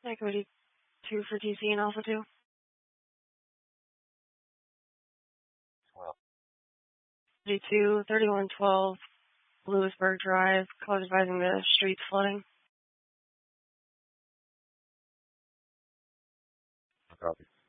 Equity 2 for TC and Alpha 2. Well. 32, 3112, Lewisburg Drive, code advising the streets flooding. Copy.